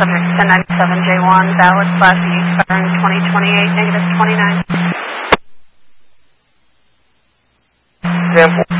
subject 1097J1, valid Class E, expiring 2028, -29. Example